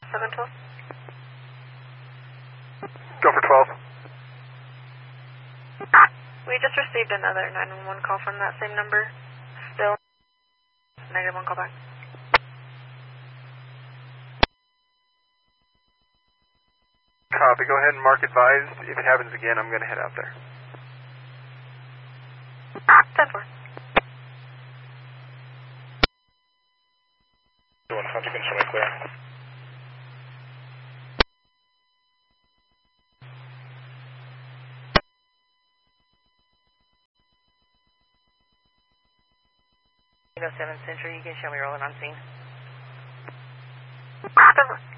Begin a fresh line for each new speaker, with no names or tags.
712.
Go for 12.
We just received another 911 call from that same number. Still -1 call back.
Copy. Go ahead and mark advised. If it happens again, I'm going to head out there.
10-4.
Doing Hunter, can show me clear.
You know, 7 Century, you can show me rolling on scene.
10-4.